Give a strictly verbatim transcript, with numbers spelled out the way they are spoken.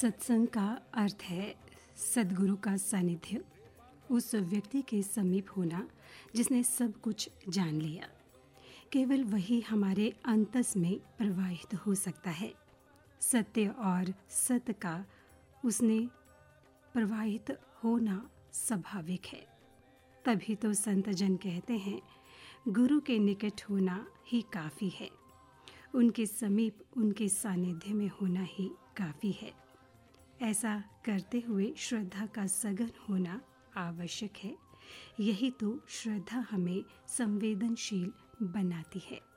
सत्संग का अर्थ है सद्गुरु का सानिध्य, उस व्यक्ति के समीप होना जिसने सब कुछ जान लिया। केवल वही हमारे अंतस में प्रवाहित हो सकता है। सत्य और सत का उसने प्रवाहित होना स्वाभाविक है। तभी तो संत जन कहते हैं, गुरु के निकट होना ही काफ़ी है, उनके समीप उनके सानिध्य में होना ही काफ़ी है। ऐसा करते हुए श्रद्धा का सघन होना आवश्यक है। यही तो श्रद्धा हमें संवेदनशील बनाती है।